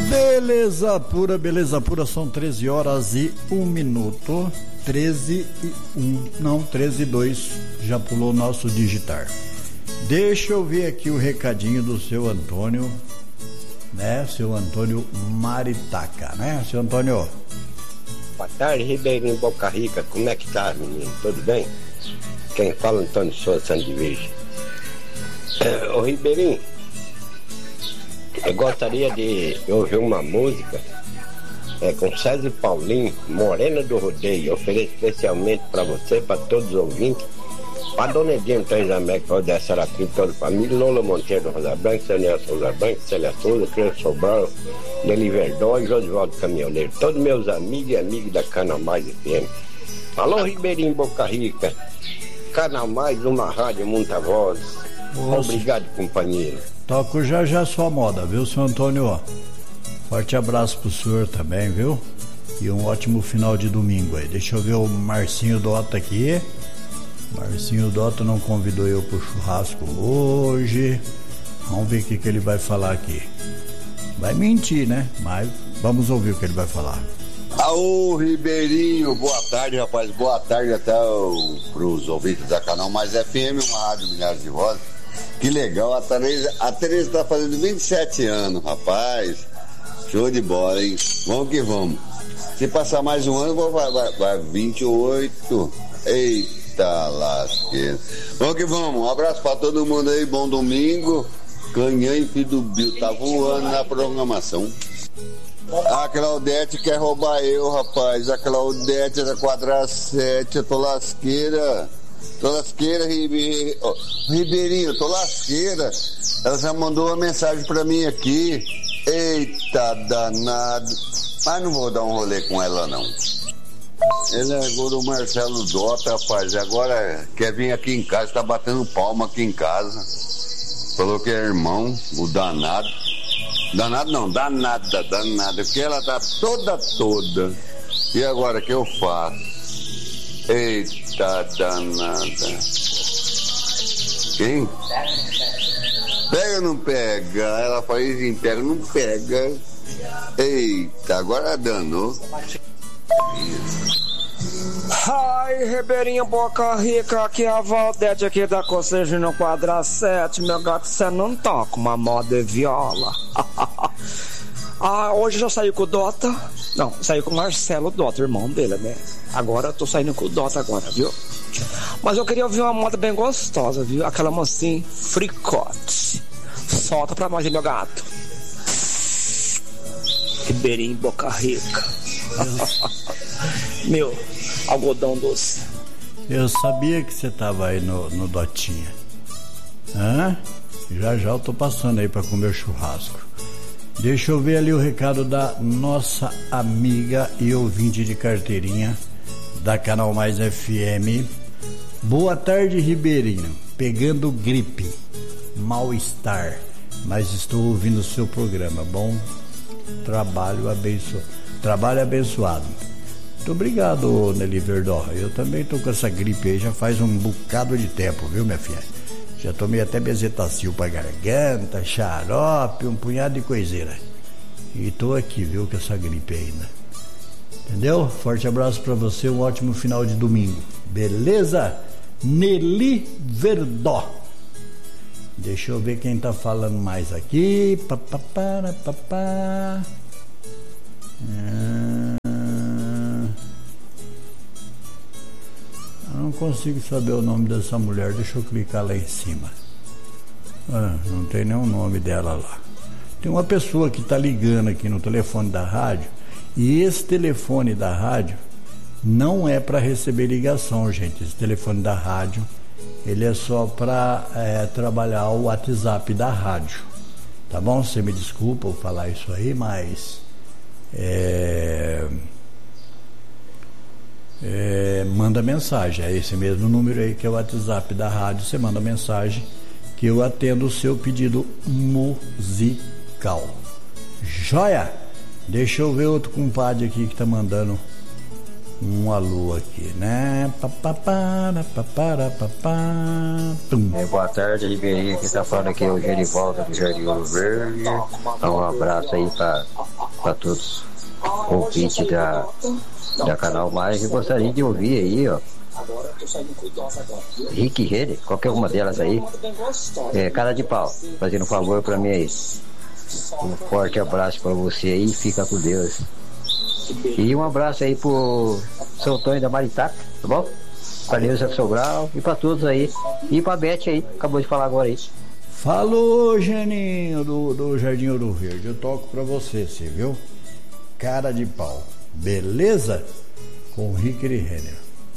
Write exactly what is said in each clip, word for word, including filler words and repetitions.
Beleza pura, beleza pura, são treze horas e um minuto. treze e um, não, treze e dois, já pulou o nosso digitar. Deixa eu ver aqui o recadinho do seu Antônio, né? Seu Antônio Maritaca, né? Seu Antônio. Boa tarde, Ribeirinho Boca Rica, como é que tá, menino? Tudo bem? Quem fala, Antônio Souza, Santo de Virgem. É, ô Ribeirinho, eu gostaria de ouvir uma música é, com César Paulinho, Morena do Rodeio. Eu ofereço especialmente para você, para todos os ouvintes, para Dona Edinha Três América, Odessa Saracim, toda a família, Lola Monteiro do Rosa Branca, Célia Souza Branca, Célia Souza, Criança Sobral, Nelly Verdó e Josivaldo Caminhoneiro, todos meus amigos e amigos da Canal Mais F M. Alô, Ribeirinho Boca Rica, Canal Mais, uma rádio, muita voz. Nossa. Obrigado, companheiro. Toco já já sua moda, viu, seu Antônio? Forte abraço pro senhor também, viu? E um ótimo final de domingo aí. Deixa eu ver o Marcinho Dota aqui. Marcinho Dota não convidou eu pro churrasco hoje. Vamos ver o que, que ele vai falar aqui. Vai mentir, né? Mas vamos ouvir o que ele vai falar. Aô, Ribeirinho, boa tarde, rapaz. Boa tarde até o, pros ouvintes da Canal Mais F M, uma rádio Milhares de Vozes. Que legal, a Tereza, a Tereza tá fazendo vinte e sete anos, rapaz. Show de bola, hein? Vamos que vamos. Se passar mais um ano, vou, vai, vai, vai vinte e oito. Eita lasqueira. Vamos que vamos. Um abraço pra todo mundo aí, bom domingo. Canhã e filho do Bill tá voando na programação. A Claudete quer roubar eu, rapaz. A Claudete é da quadra sete, eu tô lasqueira. Tô lasqueira, Ribe... oh, Ribeirinho, tô lasqueira. Ela já mandou uma mensagem pra mim aqui. Eita danado. Mas não vou dar um rolê com ela, não. Ele é agora o Marcelo Dota, rapaz. Agora quer vir aqui em casa, tá batendo palma aqui em casa. Falou que é irmão, o danado. Danado não, danada, danada. Porque ela tá toda, toda. E agora, o que eu faço? Eita danada. Quem? Pega ou não pega? Ela faz em pega, não pega. Eita, agora danou. Ai, Ribeirinho Boca Rica, aqui é a Valdete aqui da Conselho no quadra sete. Meu gato, você não toca uma moda de viola. Ah, hoje já saiu com o Dota. Não, saiu com o Marcelo Dota, irmão dele, né? Agora eu tô saindo com o Dota agora, viu? Mas eu queria ouvir uma moda bem gostosa, viu? Aquela mocinha fricote. Solta pra nós, meu gato. Ribeirinho Boca Rica. Meu, algodão doce. Eu sabia que você tava aí no, no Dotinha. Hã? Já já eu tô passando aí pra comer churrasco. Deixa eu ver ali o recado da nossa amiga e ouvinte de carteirinha da Canal Mais F M. Boa tarde, Ribeirinho. Pegando gripe, mal-estar, mas estou ouvindo o seu programa. Bom trabalho abençoado. Trabalho abençoado. Muito obrigado, Nelly Verdó. Eu também tô com essa gripe aí já faz um bocado de tempo, viu, minha filha? Já tomei até bezetacil pra garganta, xarope, um punhado de coiseira. E tô aqui, viu, com essa gripe ainda. Entendeu? Forte abraço pra você, um ótimo final de domingo. Beleza? Nelly Verdó. Deixa eu ver quem tá falando mais aqui. Papapá, papá. Ah, eu não consigo saber o nome dessa mulher. Deixa eu clicar lá em cima. Ah, não tem nenhum nome dela lá. Tem uma pessoa que tá ligando aqui no telefone da rádio. E esse telefone da rádio não é para receber ligação, gente. Esse telefone da rádio, ele é só para é, trabalhar o WhatsApp da rádio. Tá bom? Você me desculpa eu falar isso aí, mas é, é, manda mensagem. É esse mesmo número aí que é o WhatsApp da rádio. Você manda mensagem que eu atendo o seu pedido musical. Joia? Deixa eu ver outro compadre aqui que tá mandando um alô aqui, né? Papapara, papara, papá. É, boa tarde, Ribeirinho. Quem tá falando aqui é o Genivaldo do Jardim Ouro Verde. Um abraço aí pra para todos ouvintes da, da Canal Mais. Eu gostaria de ouvir aí, ó, Rick Renner, qualquer uma delas aí, é, Cara de Pau, fazendo um favor para mim aí. Um forte abraço para você aí, fica com Deus. E um abraço aí pro seu Tonho da Maritaca, tá bom? Pra Neuza Sobral e pra todos aí. E pra Beth aí, acabou de falar agora aí. Falou, Geninho do, do Jardim Ouro Verde. Eu toco pra você, você viu? Cara de Pau, beleza? Com Rick Renner.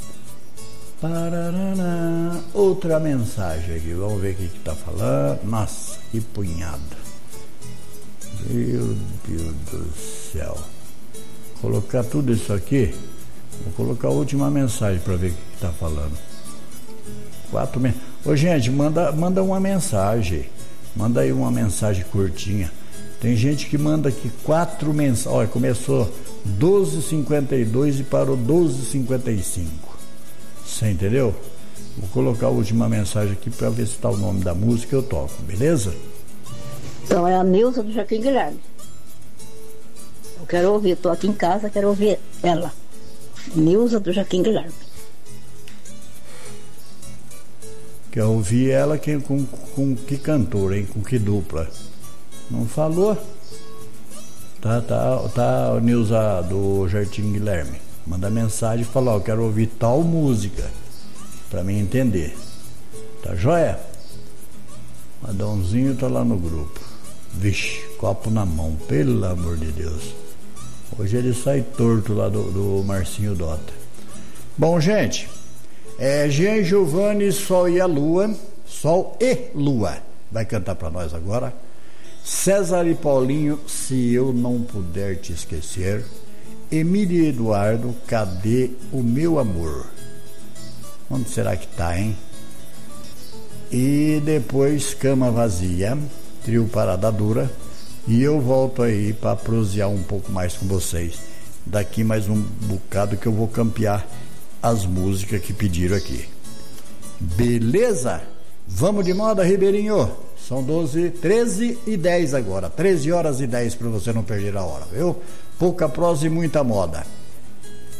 Pararana. Outra mensagem aqui, vamos ver o que que tá falando. Nossa, que punhado. Meu Deus do céu. Vou colocar tudo isso aqui. Vou colocar a última mensagem para ver o que está falando. Quatro men... Ô gente, manda, manda uma mensagem. Manda aí uma mensagem curtinha. Tem gente que manda aqui quatro mensagens. Olha, começou doze e cinquenta e dois e parou doze e cinquenta e cinco. Você entendeu? Vou colocar a última mensagem aqui para ver se está o nome da música que eu toco, beleza? Então é a Neuza do Joaquim Guilherme. Eu quero ouvir, estou aqui em casa, quero ouvir ela. Neuza do Joaquim Guilherme. Quer ouvir ela que, com, com que cantora, hein? Com que dupla? Não falou? Tá, tá, tá, Neuza do Jardim Guilherme. Manda mensagem e fala, ó, eu quero ouvir tal música. Pra mim entender. Tá joia? Adãozinho tá lá no grupo. Vixe, copo na mão, pelo amor de Deus. Hoje ele sai torto lá do, do Marcinho Dota. Bom, gente, é Jean Giovanni, Sol e a Lua. Sol e Lua. Vai cantar pra nós agora. César e Paulinho, Se Eu Não Puder Te Esquecer. Emílio e Eduardo, Cadê o Meu Amor? Onde será que tá, hein? E depois Cama Vazia, trio Parada Dura. E eu volto aí para prosear um pouco mais com vocês. Daqui mais um bocado que eu vou campear as músicas que pediram aqui. Beleza? Vamos de moda, Ribeirinho? São doze, treze e dez agora. treze horas e dez para você não perder a hora, viu? Pouca prosa e muita moda.